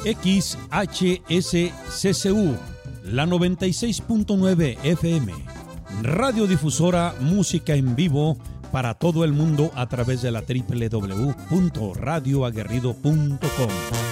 XHSCCU, la 96.9 FM, radiodifusora música en vivo para todo el mundo a través de la www.radioaguerrido.com.